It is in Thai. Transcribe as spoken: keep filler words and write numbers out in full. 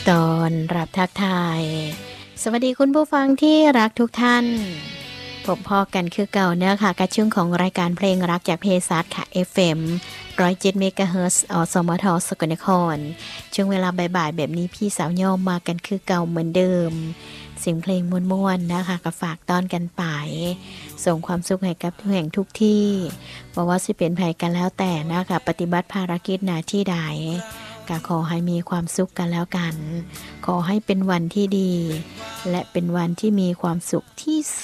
ตอนรับทักทายสวัสดีคุณผู้ฟังที่รักทุกท่านพบพอกันคือเก่าเนื้อค่ะกระช่วงของรายการเพลงรักจากเพซัสค่ะ เอฟ เอ็ม หนึ่งร้อยเจ็ดเมกะเฮิรตซ์อสมทสกลนครช่วงเวลาบ่ายๆแบบนี้พี่สาวย่อมมากันคือเก่าเหมือนเดิมเสียงเพลงม่วนๆนะคะก็ฝากต้อนกันไปส่งความสุขให้กับทุกแห่งทุกที่บอกว่าสิเป็นภัยกันแล้วแต่นะคะปฏิบัติภารกิจหน้าที่ใดก็ขอให้มีความสุขกันแล้วกันขอให้เป็นวันที่ดีและเป็นวันที่มีความสุขที่